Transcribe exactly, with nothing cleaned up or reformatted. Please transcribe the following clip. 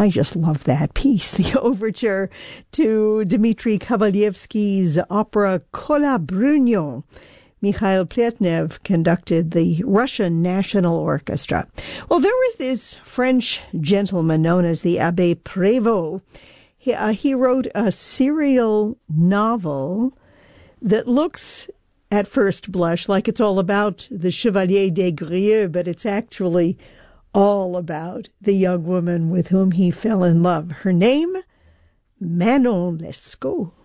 I just love that piece, the overture to Dmitri Kabalevsky's opera Kola Brunyo. Mikhail Pletnev conducted the Russian National Orchestra. Well, there was this French gentleman known as the Abbé Prévost. He, uh, he wrote a serial novel that looks, at first blush, like it's all about the Chevalier des Grieux, but it's actually all about the young woman with whom he fell in love. Her name, Manon Lescaut.